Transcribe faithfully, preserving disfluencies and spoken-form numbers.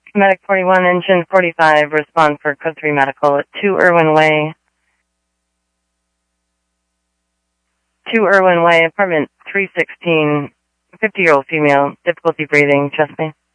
Medic forty-one, Engine forty-five, respond for Code three Medical at two Irwin Way. two Irwin Way, apartment three sixteen, fifty-year-old female, difficulty breathing, chest pain.